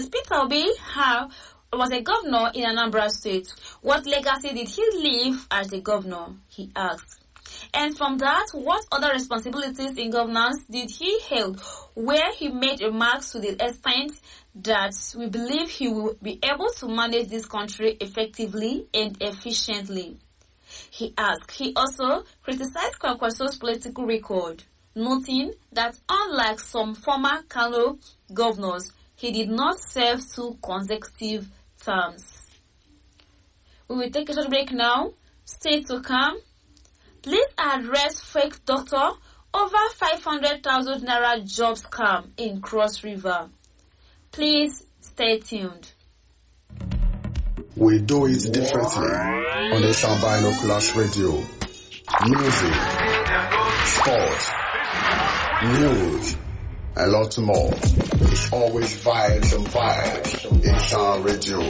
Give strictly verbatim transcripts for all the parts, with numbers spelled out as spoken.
Professor Peter Obi have, was a governor in Anambra State. What legacy did he leave as a governor? He asked. And from that, what other responsibilities in governance did he hold, where he made remarks to the extent that we believe he will be able to manage this country effectively and efficiently? He asked. He also criticized Kwankwaso's political record, noting that unlike some former Kano governors, he did not serve two consecutive terms. We will take a short break now. Stay to come. Please address fake doctor over five hundred thousand naira job scam in Cross River. Please stay tuned. We do it differently on the Sound Binoculars Radio. Music, sport, news, and lots more. It's always vibes and vibes in Sound Radio.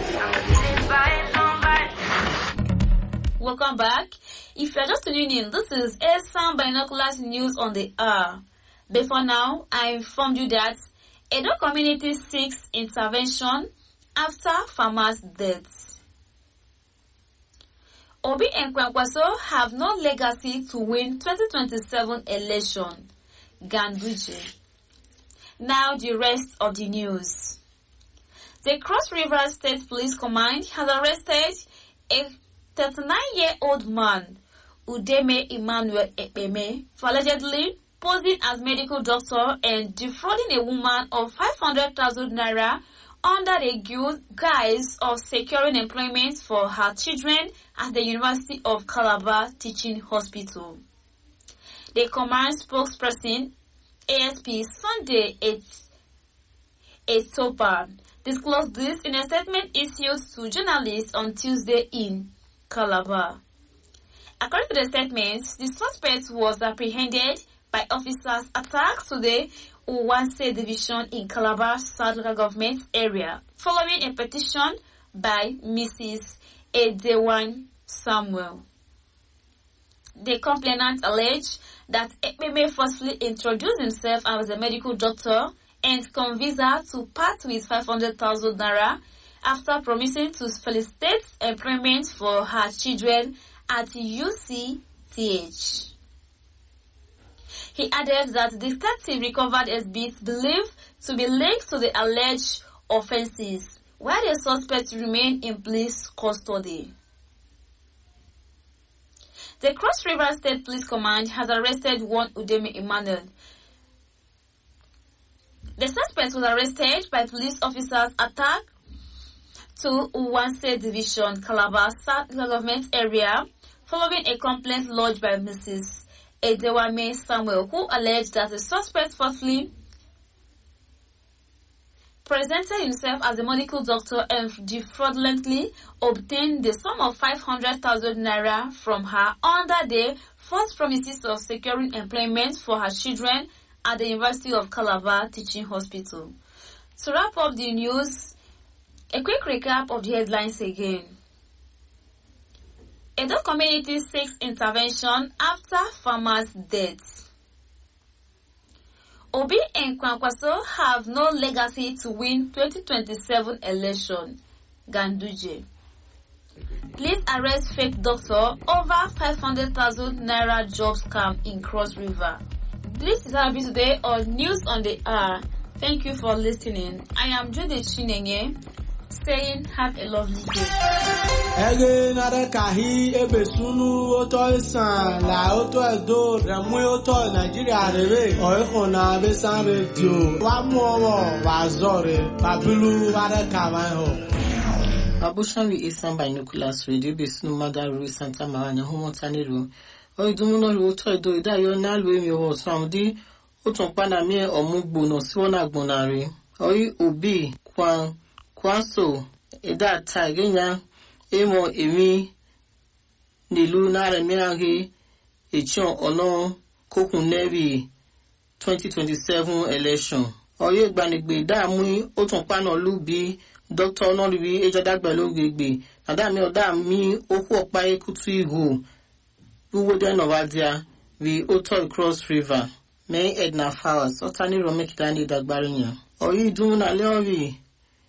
Welcome back. If you're just tuning in, this is A Sound Binoculars News on the Hour. Before now, I informed you that Edo community seeks intervention after farmers' deaths. Obi and Kwankwaso have no legacy to win twenty twenty-seven election. Ganduje. Now the rest of the news. The Cross River State Police Command has arrested a thirty-nine-year-old man, Udeme Emmanuel Ekpeme, for allegedly posing as medical doctor and defrauding a woman of five hundred thousand naira under the guise of securing employment for her children at the University of Calabar Teaching Hospital. The command spokesperson, A S P Sunday Etopa, disclosed this in a statement issued to journalists on Tuesday in Calabar. According to the statement, the suspect was apprehended by officers attacked to the Uwanse division in Calabar South Local Government area, following a petition by Missus Edewan Samuel. The complainant alleged that Ekpeme forcefully introduced himself as a medical doctor and convinced her to part with five hundred thousand naira after promising to facilitate employment for her children at U C T H. He added that the detective recovered exhibits believed to be linked to the alleged offences, while the suspects remain in police custody. The Cross River State Police Command has arrested one Udeme Emmanuel. The suspect was arrested by police officers attacked to Uwanse Division, Calabar South Government area, following a complaint lodged by Missus Edewame Samuel, who alleged that the suspect falsely presented himself as a medical doctor and fraudulently obtained the sum of five hundred thousand naira from her under the false promises of securing employment for her children at the University of Calabar Teaching Hospital. To wrap up the news, a quick recap of the headlines again. Edo community seeks intervention after farmers' deaths. Obi and Kwankwaso have no legacy to win twenty twenty-seven election. Ganduje. Please arrest fake doctor over five hundred thousand naira job scam in Cross River. This is our today on News on the Hour. Thank you for listening. I am Jude Chinenye, saying have a lovely day. Ege nare kahi ebe sunu oto isan la oto edo remu oto Nigeria rebe oiko na besan radio wa mu owo wa zore babilu ware kawan ho. Abushawi Isan Binoculars Radio be sunu madaru Santa Maranya homotanero oidumu no oto edo idayo na lu emi o samdi oton pana mi omugbo no si wona agbonare oi Obi kwan Kwaso eda tagenya emo emi nilu na remiangi echon ono kokun nebi twenty twenty-seven election oye gbanigbe da mu o tun pa na lubi Doctor Onolubi ejadagba logegbe ada mi oda mi oku opa ekutu igu buwo den ovadia vi Oto Cross River May Edna Flowers otani romekilani dagbarinya oyi dun na leori